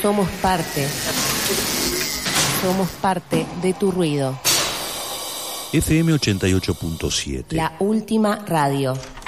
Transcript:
Somos parte. Somos parte de tu ruido. FM 88.7. La última radio.